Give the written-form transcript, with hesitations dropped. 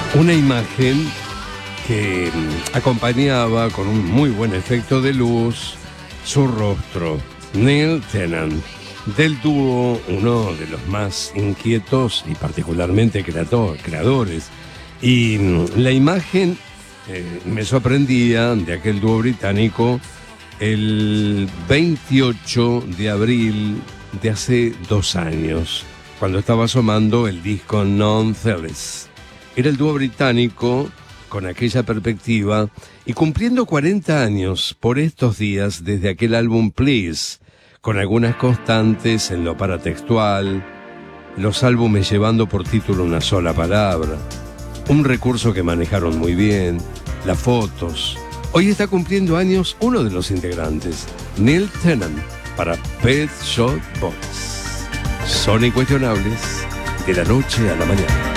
Una imagen que acompañaba con un muy buen efecto de luz su rostro, Neil Tennant, del dúo, uno de los más inquietos y particularmente creadores. Y la imagen me sorprendía de aquel dúo británico el 28 de abril de hace 2 años, cuando estaba asomando el disco Nonetheless. Era el dúo británico con aquella perspectiva y cumpliendo 40 años por estos días desde aquel álbum Please, con algunas constantes en lo paratextual, los álbumes llevando por título una sola palabra, un recurso que manejaron muy bien, las fotos. Hoy está cumpliendo años uno de los integrantes, Neil Tennant, para Pet Shop Boys. Son incuestionables de la noche a la mañana.